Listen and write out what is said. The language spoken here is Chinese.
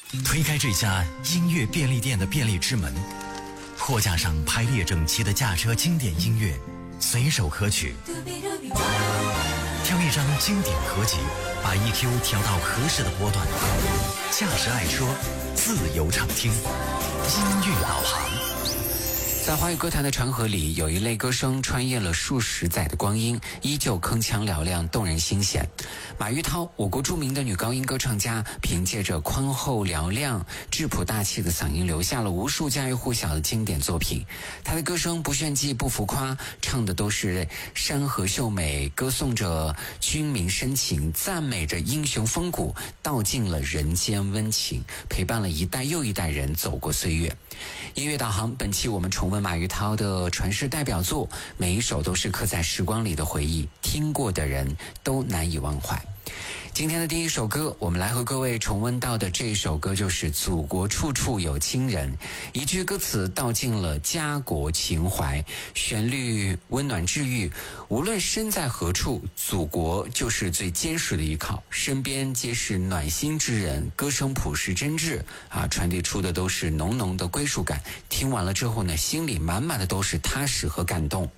推开这家音乐便利店的便利之门，货架上排列整齐的驾车经典音乐，随手歌曲，挑一张经典合集，把 EQ 调到合适的波段，驾驶爱车，自由畅听，音乐导航。 在华语歌坛的长河里，有一类歌声穿越了数十载的光阴，依旧铿锵嘹亮，动人心弦。马玉涛，我国著名的女高音歌唱家，凭借着宽厚嘹亮、质朴大气的嗓音，留下了无数家喻户晓的经典作品。她的歌声不炫技、不浮夸，唱的都是山河秀美，歌颂着军民深情，赞美着英雄风骨，道尽了人间温情，陪伴了一代又一代人走过岁月。音乐导航，本期我们重温马玉涛的传世代表作，每一首都是刻在时光里的回忆，听过的人都难以忘怀。今天的第一首歌，我们来和各位重温到的这首歌就是《祖国处处有亲人》，一句歌词道尽了家国情怀，旋律温暖治愈，无论身在何处，祖国就是最坚实的依靠，身边皆是暖心之人，歌声朴实真挚传递出的都是浓浓的归属感，听完了之后呢，心里满满的都是踏实和感动。